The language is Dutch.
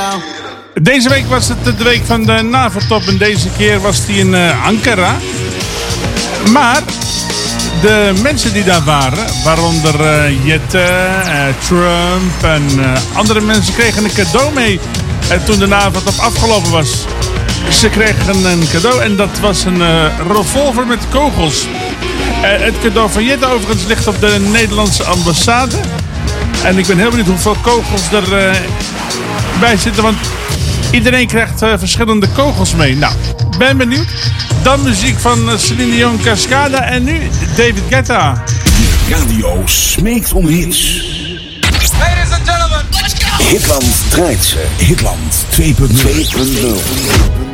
Deze week was het de week van de NAVO-top en deze keer was die in Ankara. Maar de mensen die daar waren, waaronder Jette, Trump en andere mensen, kregen een cadeau mee toen de NAVO-top afgelopen was. Ze kregen een cadeau en dat was een revolver met kogels. Het cadeau van Jette overigens ligt op de Nederlandse ambassade. En ik ben heel benieuwd hoeveel kogels erbij zitten, want iedereen krijgt verschillende kogels mee. Nou, ben benieuwd. Dan muziek van Celine Dion, Cascada en nu David Guetta. De radio smeekt om hits. Ladies and gentlemen, let's go! Hitland draait ze. Hitland 2.0.